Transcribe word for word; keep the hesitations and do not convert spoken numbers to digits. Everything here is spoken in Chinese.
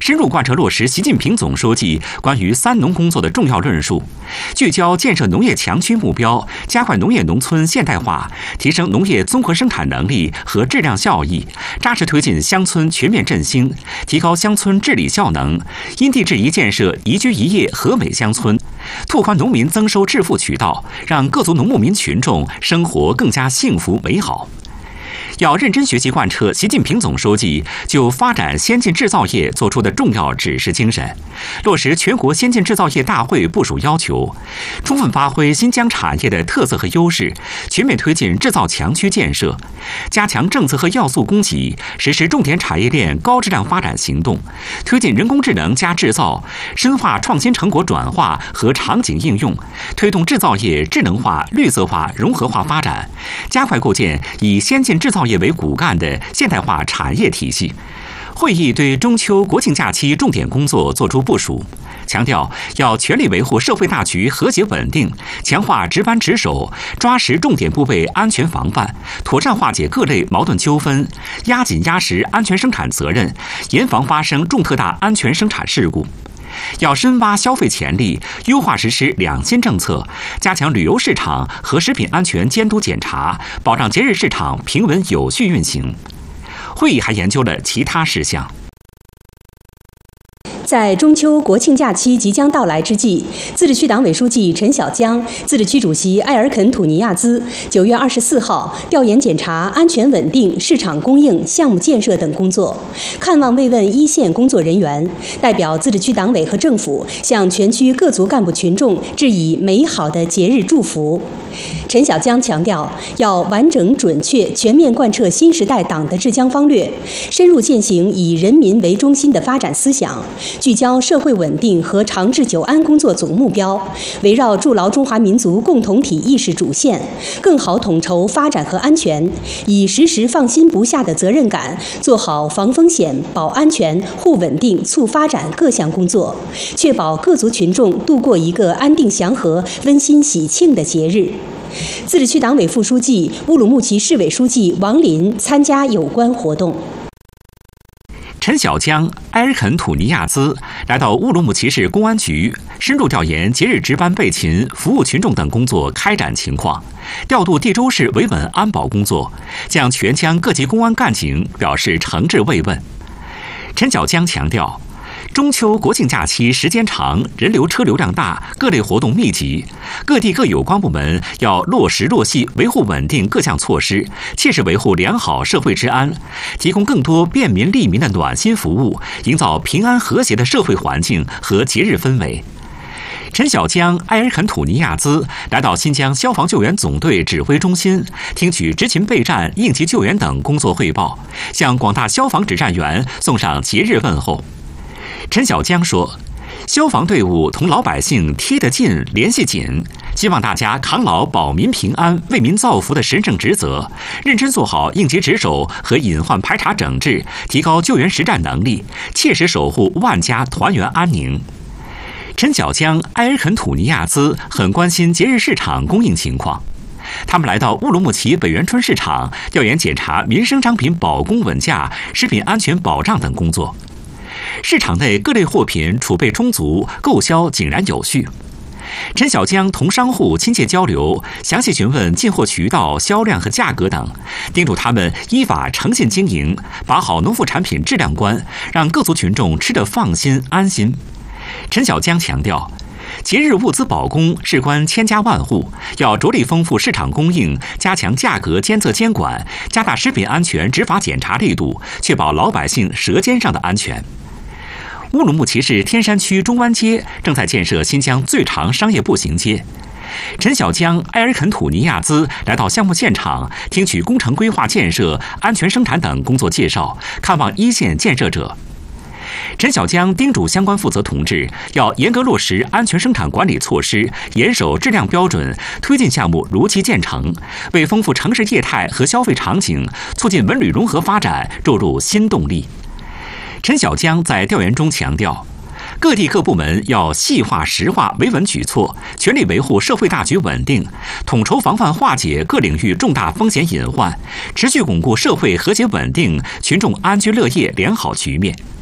深入贯彻落实习近平总书记关于三农工作的重要论述，聚焦建设农业强区目标，加快农业农村现代化，提升农业综合生产能力和质量效益，扎实推进乡村全面振兴，提高乡村治理效能，因地制宜建设宜居宜业和美乡村，拓宽农民增收致富渠道，让各族农牧民群众生活更加幸福美好。要认真学习贯彻习近平总书记就发展先进制造业作出的重要指示精神，落实全国先进制造业大会部署要求，充分发挥新疆产业的特色和优势，全面推进制造强区建设，加强政策和要素供给，实施重点产业链高质量发展行动，推进人工智能加制造，深化创新成果转化和场景应用，推动制造业智能化、绿色化、融合化发展，加快构建以先进制造业为骨干的现代化产业体系。会议对中秋国庆假期重点工作作出部署，强调要全力维护社会大局和谐稳定，强化值班值守，抓实重点部位安全防范，妥善化解各类矛盾纠纷，压紧压实安全生产责任，严防发生重特大安全生产事故。要深挖消费潜力，优化实施两新政策，加强旅游市场和食品安全监督检查，保障节日市场平稳有序运行。会议还研究了其他事项。 在中秋国庆假期即将到来之际，自治区党委书记陈小江、自治区主席埃尔肯·土尼亚兹九月二十四号调研检查安全稳定、市场供应、项目建设等工作，看望慰问一线工作人员，代表自治区党委和政府向全区各族干部群众致以美好的节日祝福。陈小江强调，要完整、准确、全面贯彻新时代党的治疆方略，深入践行以人民为中心的发展思想，聚焦社会稳定和长治久安工作总目标，围绕筑牢中华民族共同体意识主线，更好统筹发展和安全，以时时放心不下的责任感，做好防风险、保安全、护稳定、促发展各项工作，确保各族群众度过一个安定祥和、温馨喜庆的节日。自治区党委副书记、乌鲁木齐市委书记王林参加有关活动。 陈小江、埃尔肯·土尼亚兹来到乌鲁木齐市公安局，深入调研节日值班备勤、服务群众等工作开展情况，调度地州市维稳安保工作，向全疆各级公安干警表示诚挚慰问。陈小江强调，中秋国庆假期时间长，人流车流量大，各类活动密集，各地各有关部门要落实落细维护稳定各项措施，切实维护良好社会治安，提供更多便民利民的暖心服务，营造平安和谐的社会环境和节日氛围。陈小江、埃尔肯·土尼亚兹来到新疆消防救援总队指挥中心，听取执勤备战、应急救援等工作汇报，向广大消防指战员送上节日问候。陈小江说，消防队伍同老百姓贴得近、联系紧，希望大家扛牢保民平安、为民造福的神圣职责，认真做好应急值守和隐患排查整治，提高救援实战能力，切实守护万家团圆安宁。陈小江、埃尔肯·土尼亚兹很关心节日市场供应情况，他们来到乌鲁木齐北园春市场调研检查民生商品保供稳价、食品安全保障等工作。市场内各类货品储备充足，购销井然有序。陈小江同商户亲切交流，详细询问进货渠道、销量和价格等，叮嘱他们依法诚信经营，把好农副产品质量关，让各族群众吃得放心安心。陈小江强调，节日物资保供事关千家万户，要着力丰富市场供应，加强价格监测监管，加大食品安全执法检查力度，确保老百姓舌尖上的安全。乌鲁木齐市天山区中湾街正在建设新疆最长商业步行街。陈小江、埃尔肯·土尼亚兹来到项目现场，听取工程规划建设、安全生产等工作介绍，看望一线建设者。陈小江叮嘱相关负责同志，要严格落实安全生产管理措施，严守质量标准，推进项目如期建成，为丰富城市业态和消费场景，促进文旅融合发展注入新动力。陈小江在调研中强调，各地各部门要细化实化维稳举措，全力维护社会大局稳定，统筹防范化解各领域重大风险隐患，持续巩固社会和谐稳定、群众安居乐业良好局面。